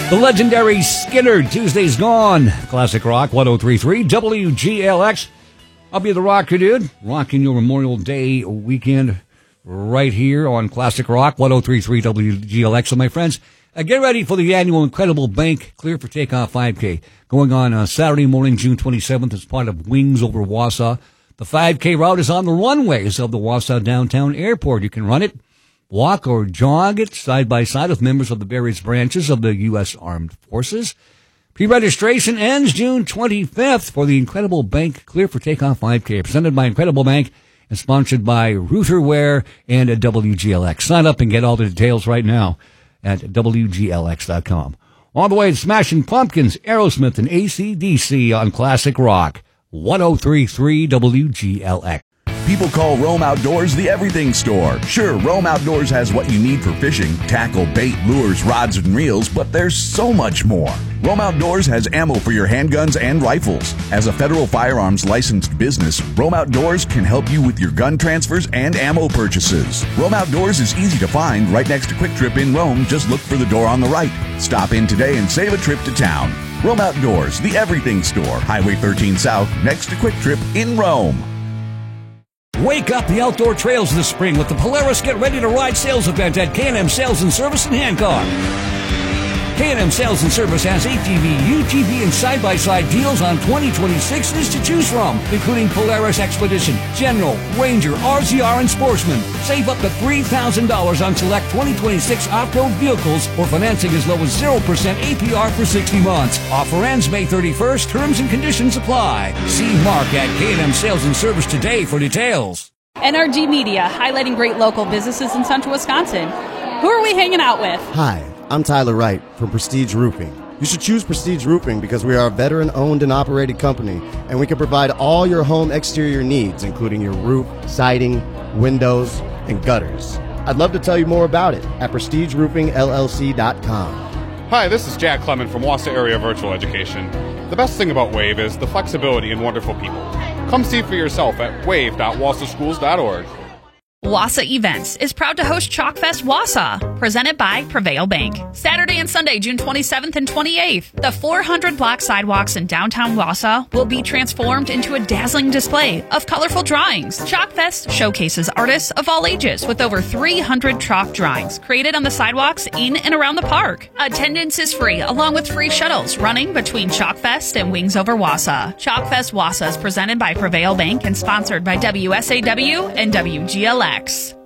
The legendary Skinner, Tuesday's Gone. Classic Rock, 103.3 WGLX. I'll be the rocker dude, rocking your Memorial Day weekend right here on Classic Rock, 103.3 WGLX. So, my friends, get ready for the annual Incredible Bank Clear for Takeoff 5K going on Saturday morning, June 27th as part of Wings Over Wausau. The 5K route is on the runways of the Wausau Downtown Airport. You can run it, walk or jog it side by side with members of the various branches of the U.S. Armed Forces. Pre-registration ends June 25th for the Incredible Bank Clear for Takeoff 5K, presented by Incredible Bank and sponsored by Routerware and WGLX. Sign up and get all the details right now at WGLX.com. All the way to Smashing Pumpkins, Aerosmith, and AC/DC on Classic Rock, 103.3 WGLX. People call Rome Outdoors the everything store. Sure, Rome Outdoors has what you need for fishing, tackle, bait, lures, rods, and reels, but there's so much more. Rome Outdoors has ammo for your handguns and rifles. As a federal firearms licensed business, Rome Outdoors can help you with your gun transfers and ammo purchases. Rome Outdoors is easy to find right next to Quick Trip in Rome. Just look for the door on the right. Stop in today and save a trip to town. Rome Outdoors, the everything store, Highway 13 South, next to Quick Trip in Rome. Wake up the outdoor trails this spring with the Polaris Get Ready to Ride sales event at K&M Sales and Service in Hancock. K&M Sales and Service has ATV, UTV, and side-by-side deals on 2026s to choose from, including Polaris Expedition, General, Ranger, RZR, and Sportsman. Save up to $3,000 on select 2026 off-road vehicles or financing as low as 0% APR for 60 months. Offer ends May 31st. Terms and conditions apply. See Mark at K&M Sales and Service today for details. NRG Media, highlighting great local businesses in Central Wisconsin. Who are we hanging out with? Hi, I'm Tyler Wright from Prestige Roofing. You should choose Prestige Roofing because we are a veteran-owned and operated company, and we can provide all your home exterior needs, including your roof, siding, windows, and gutters. I'd love to tell you more about it at PrestigeRoofingLLC.com. Hi, this is Jack Clement from Wausau Area Virtual Education. The best thing about WAVE is the flexibility and wonderful people. Come see for yourself at wave.wausauschools.org. Wausau Events is proud to host Chalkfest Wausau, presented by Prevail Bank. Saturday and Sunday, June 27th and 28th, the 400-block sidewalks in downtown Wausau will be transformed into a dazzling display of colorful drawings. Chalkfest showcases artists of all ages with over 300 chalk drawings created on the sidewalks in and around the park. Attendance is free, along with free shuttles running between Chalkfest and Wings Over Wausau. Chalkfest Wausau is presented by Prevail Bank and sponsored by WSAW and WGLX.